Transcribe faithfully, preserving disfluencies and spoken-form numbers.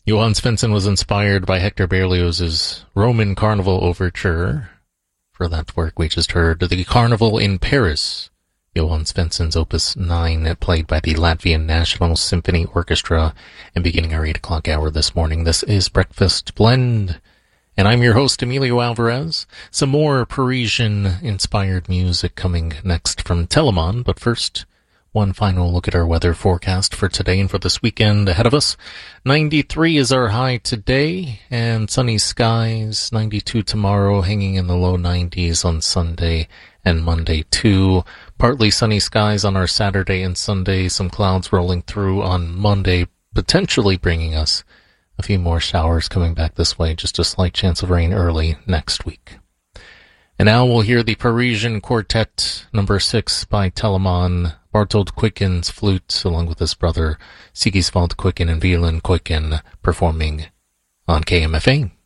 Johann Svensson was inspired by Hector Berlioz's Roman Carnival Overture. For that work, we just heard the Carnival in Paris, Johann Svensson's Opus nine, played by the Latvian National Symphony Orchestra, and beginning our eight o'clock hour this morning. This is Breakfast Blend, and I'm your host, Emilio Alvarez. Some more Parisian-inspired music coming next from Telemann, but first, one final look at our weather forecast for today and for this weekend ahead of us. ninety-three is our high today, and sunny skies. ninety-two tomorrow, hanging in the low nineties on Sunday and Monday too. Partly sunny skies on our Saturday and Sunday. Some clouds rolling through on Monday, potentially bringing us a few more showers coming back this way. Just a slight chance of rain early next week. And now we'll hear the Parisian Quartet number six by Telemann, Bartold Kuiken's flute, along with his brother Sigiswald Kuiken and Wieland Kuiken, performing on K M F A.